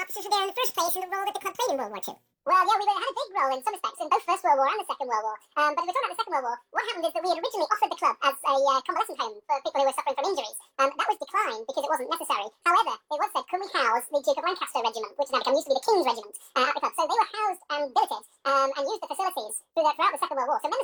officers were there in the first place and the role that the club played in World War II? Well, yeah, we had a big role in some respects in both First World War and the Second World War. But if we're talking about the Second World War, what happened is that we had originally offered the club as a convalescent home for people who were suffering from injuries. That was declined because it wasn't necessary. However, it was said, can we house the Duke of Lancaster Regiment, which now used to be the King's Regiment, at the club. So they were housed and billeted and used the facilities throughout the Second World War. So men